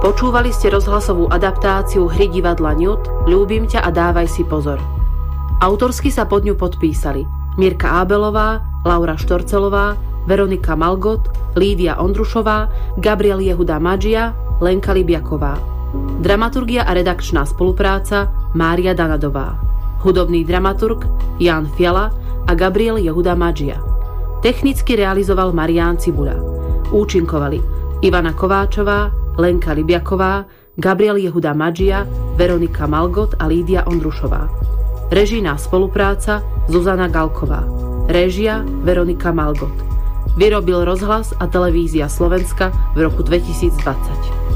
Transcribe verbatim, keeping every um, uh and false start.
Počúvali ste rozhlasovú adaptáciu hry divadla Ňud Ľúbim ťa a dávaj si pozor. Autorsky sa pod ňu podpísali Mirka Ábelová, Laura Štorcelová, Veronika Malgot, Lídia Ondrušová, Gabriel Jehuda Madžia, Lenka Libiaková. Dramaturgia a redakčná spolupráca Mária Danadová. Hudobný dramaturg Ján Fiala a Gabriel Jehuda Madžia. Technicky realizoval Marián Cibuľa. Účinkovali Ivana Kováčová, Lenka Libiaková, Gabriel Jehuda Madžia, Veronika Malgot a Lídia Ondrušová. Režijná spolupráca Zuzana Galková. Réžia Veronika Malgot. Vyrobil Rozhlas a televízia Slovenska v roku dvetisícdvadsať.